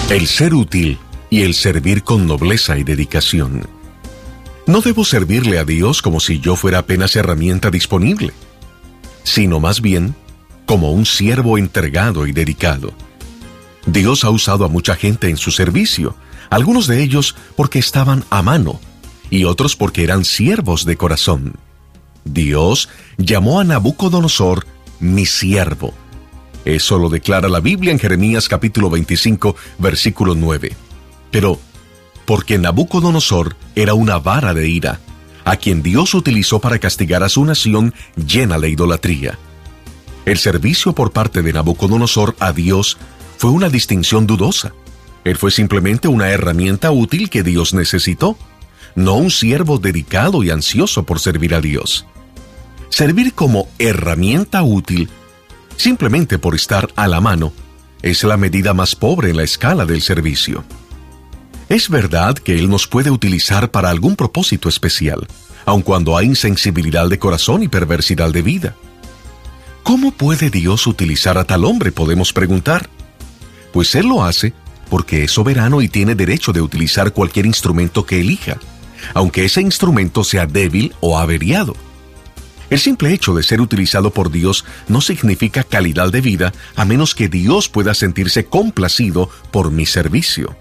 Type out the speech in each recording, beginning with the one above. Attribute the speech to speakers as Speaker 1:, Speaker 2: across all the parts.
Speaker 1: El ser útil y el servir con nobleza y dedicación. No debo servirle a Dios como si yo fuera apenas herramienta disponible, sino más bien como un siervo entregado y dedicado. Dios ha usado a mucha gente en su servicio, algunos de ellos porque estaban a mano y otros porque eran siervos de corazón. Dios llamó a Nabucodonosor mi siervo. Eso lo declara la Biblia en Jeremías capítulo 25, versículo 9. Pero, porque Nabucodonosor era una vara de ira, a quien Dios utilizó para castigar a su nación llena de idolatría. El servicio por parte de Nabucodonosor a Dios fue una distinción dudosa. Él fue simplemente una herramienta útil que Dios necesitó, no un siervo dedicado y ansioso por servir a Dios. Servir como herramienta útil, simplemente por estar a la mano, es la medida más pobre en la escala del servicio. Es verdad que Él nos puede utilizar para algún propósito especial, aun cuando hay insensibilidad de corazón y perversidad de vida. ¿Cómo puede Dios utilizar a tal hombre?, podemos preguntar. Pues Él lo hace porque es soberano y tiene derecho de utilizar cualquier instrumento que elija, aunque ese instrumento sea débil o averiado. El simple hecho de ser utilizado por Dios no significa calidad de vida, a menos que Dios pueda sentirse complacido por mi servicio.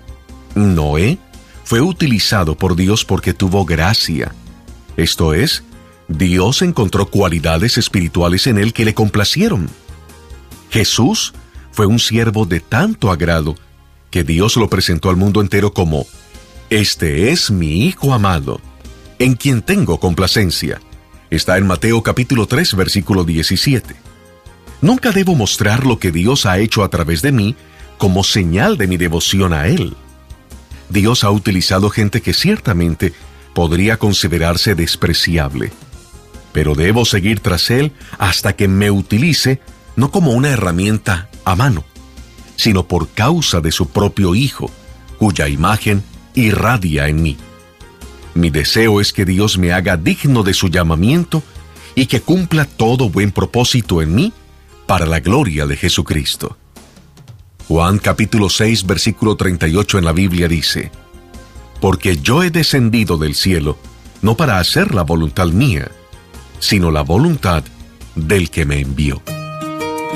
Speaker 1: Noé fue utilizado por Dios porque tuvo gracia. Esto es, Dios encontró cualidades espirituales en él que le complacieron. Jesús fue un siervo de tanto agrado que Dios lo presentó al mundo entero como: «Este es mi Hijo amado, en quien tengo complacencia». Está en Mateo capítulo 3, versículo 17. Nunca debo mostrar lo que Dios ha hecho a través de mí como señal de mi devoción a Él. Dios ha utilizado gente que ciertamente podría considerarse despreciable, pero debo seguir tras Él hasta que me utilice no como una herramienta a mano, sino por causa de su propio Hijo, cuya imagen irradia en mí. Mi deseo es que Dios me haga digno de su llamamiento y que cumpla todo buen propósito en mí para la gloria de Jesucristo. Juan capítulo 6, versículo 38 en la Biblia dice: «Porque yo he descendido del cielo, no para hacer la voluntad mía, sino la voluntad del que me envió».